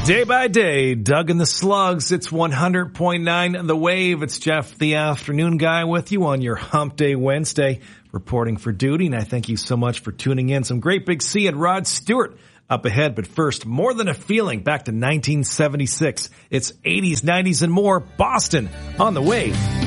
Day by day, Doug and the Slugs. It's 100.9 The Wave. It's Jeff, the afternoon guy, with you on your Hump Day Wednesday, reporting for duty. And I thank you so much for tuning in. Some great big C and Rod Stewart up ahead. But first, More Than a Feeling, back to 1976. It's 80s, 90s, and more. Boston on the Wave.